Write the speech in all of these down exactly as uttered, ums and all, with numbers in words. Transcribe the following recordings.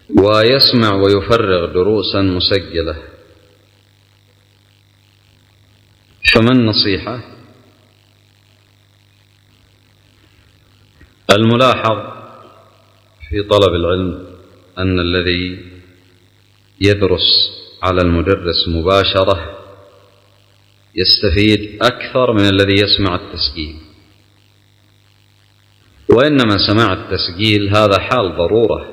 ويسمع ويفرغ دروسا مسجلة، فما النصيحة؟ الملاحظ في طلب العلم أن الذي يدرس على المدرس مباشرة يستفيد أكثر من الذي يسمع التسجيل، وإنما سماع التسجيل هذا حال ضرورة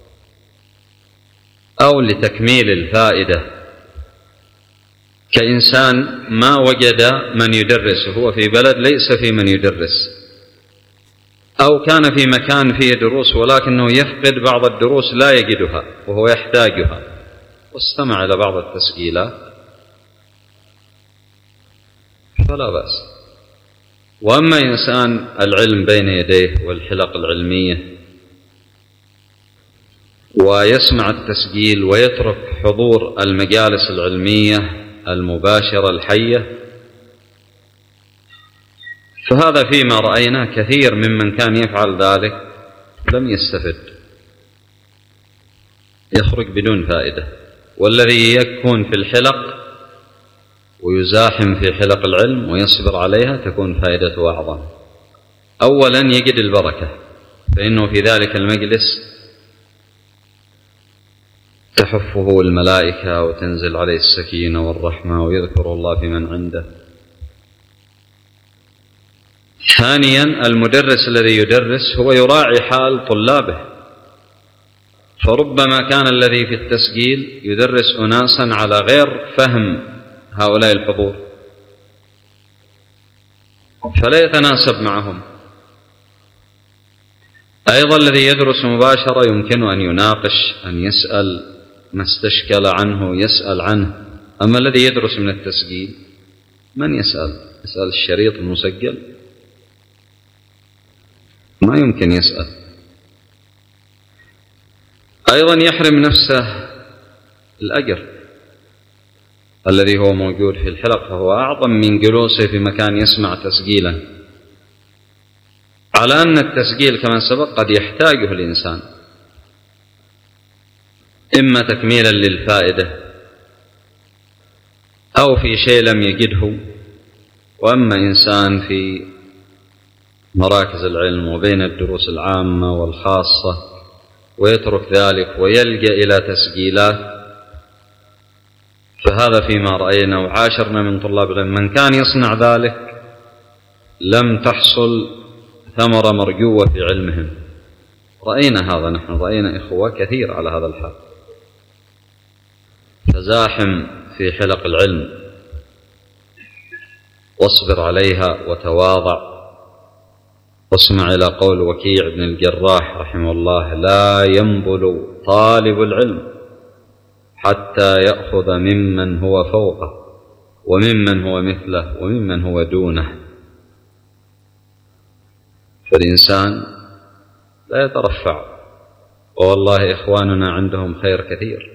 أو لتكميل الفائدة، كإنسان ما وجد من يدرس، هو في بلد ليس في من يدرس، أو كان في مكان فيه دروس ولكنه يفقد بعض الدروس لا يجدها وهو يحتاجها، واستمع إلى بعض التسجيلات فلا بأس. وأما إنسان العلم بين يديه والحلق العلمية ويسمع التسجيل ويترك حضور المجالس العلمية المباشرة الحية، فهذا فيما رأينا كثير ممن كان يفعل ذلك لم يستفد، يخرج بدون فائدة. والذي يكون في الحلق ويزاحم في حلق العلم ويصبر عليها تكون فائدته أعظم. أولا يجد البركة، فإنه في ذلك المجلس تحفه الملائكة وتنزل عليه السكينة والرحمة ويذكر الله في من عنده. ثانيا المدرس الذي يدرس هو يراعي حال طلابه، فربما كان الذي في التسجيل يدرس أناسا على غير فهم هؤلاء الحضور فلا يتناسب معهم. أيضا الذي يدرس مباشرة يمكن أن يناقش، أن يسأل ما استشكل عنه يسأل عنه. أما الذي يدرس من التسجيل من يسأل؟ يسأل الشريط المسجل؟ ما يمكن يسأل. أيضا يحرم نفسه الأجر الذي هو موجود في الحلق، فهو أعظم من جلوسه في مكان يسمع تسجيلا، على أن التسجيل كما سبق قد يحتاجه الإنسان إما تكميلا للفائدة أو في شيء لم يجده. وأما إنسان في مراكز العلم وبين الدروس العامة والخاصة ويترك ذلك ويلجأ إلى تسجيلات، فهذا فيما رأينا وعاشرنا من طلاب العلم من كان يصنع ذلك لم تحصل ثمرة مرجوة في علمهم. رأينا هذا، نحن رأينا إخوة كثير على هذا الحال. فزاحم في حلق العلم واصبر عليها وتواضع، واسمع إلى قول وكيع بن الجراح رحمه الله: لا ينبل طالب العلم حتى يأخذ ممن هو فوقه وممن هو مثله وممن هو دونه. فالإنسان لا يترفع، والله إخواننا عندهم خير كثير،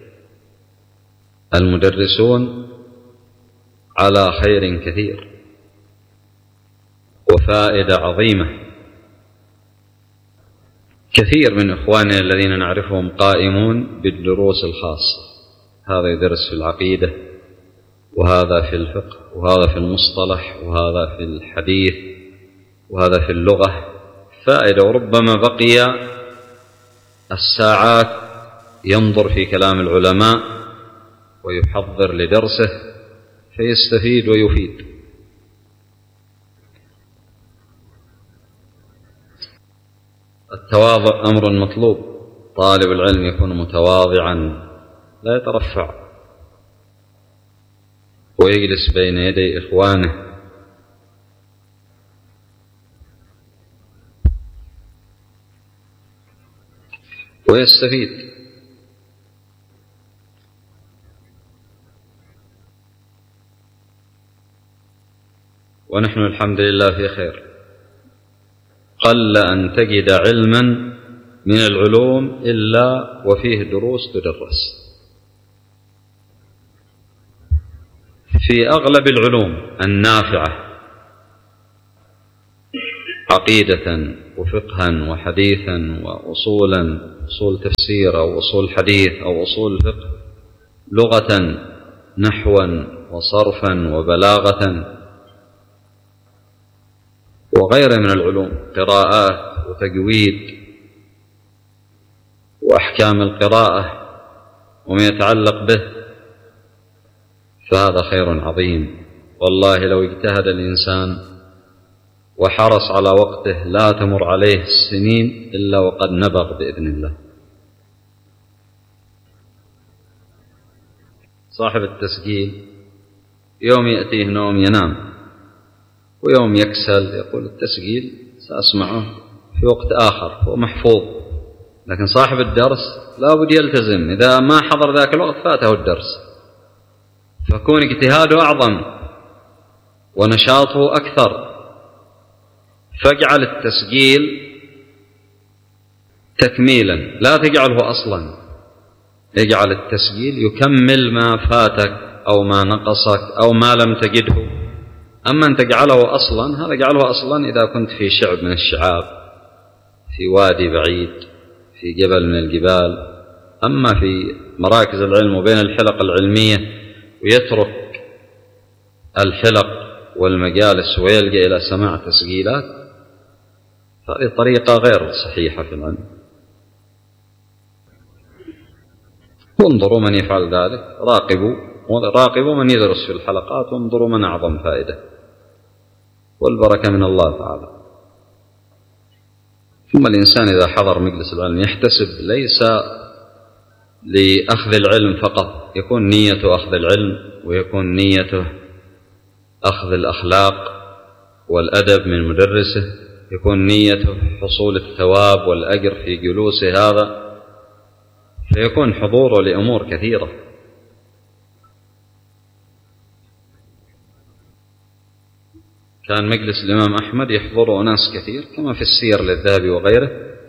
المدرسون على خير كثير وفائدة عظيمة. كثير من إخواننا الذين نعرفهم قائمون بالدروس الخاصة، هذا يدرس في العقيدة وهذا في الفقه وهذا في المصطلح وهذا في الحديث وهذا في اللغة، فائدة. وربما بقي الساعات ينظر في كلام العلماء ويحضر لدرسه فيستفيد ويفيد. التواضع أمر مطلوب، طالب العلم يكون متواضعا لا يترفع ويجلس بين يدي إخوانه. ويستفيد. ونحن الحمد لله في خير، قل أن تجد علما من العلوم إلا وفيه دروس تدرس. في أغلب العلوم النافعة عقيدة وفقها وحديثا وأصولا أصول تفسير أو أصول حديث أو أصول فقه لغة نحوا وصرفا وبلاغة وغيره من العلوم، قراءات وتجويد وأحكام القراءة وما يتعلق به، فهذا خير عظيم. والله لو اجتهد الإنسان وحرص على وقته لا تمر عليه السنين إلا وقد نبغ بإذن الله. صاحب التسجيل يوم يأتيه نوم ينام، ويوم يكسل يقول التسجيل سأسمعه في وقت آخر، هو محفوظ. لكن صاحب الدرس لا بد يلتزم، إذا ما حضر ذاك الوقت فاته الدرس، فكون اجتهاده أعظم ونشاطه أكثر. فاجعل التسجيل تكميلا لا تجعله أصلا، اجعل التسجيل يكمل ما فاتك أو ما نقصك أو ما لم تجده. أما أن تجعله أصلا، هذا اجعله أصلا إذا كنت في شعب من الشعاب، في وادي بعيد، في جبل من الجبال. أما في مراكز العلم وبين الحلق العلمية ويترك الحلق والمجالس ويلجأ إلى سماع تسجيلات، هذه طريقة غير صحيحة في العلم. وانظروا من يفعل ذلك، راقبوا راقبوا من يدرس في الحلقات، وانظروا من أعظم فائدة، والبركة من الله تعالى. ثم الإنسان إذا حضر مجلس العلم يحتسب ليس لأخذ العلم فقط، يكون نيته أخذ العلم، ويكون نيته أخذ الأخلاق والأدب من مدرسه، يكون نيته حصول الثواب والأجر في جلوسه هذا، فيكون حضوره لأمور كثيرة. كان مجلس الإمام أحمد يحضر أناس كثير كما في السير للذهبي وغيره،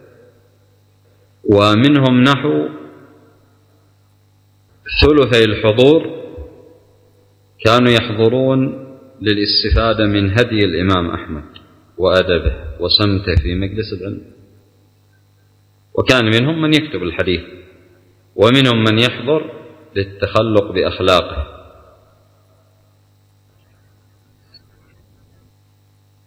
ومنهم نحو ثلثي الحضور كانوا يحضرون للاستفادة من هدي الإمام أحمد وأدبه وسمته في مجلس العلم. وكان منهم من يكتب الحديث، ومنهم من يحضر للتخلق بأخلاقه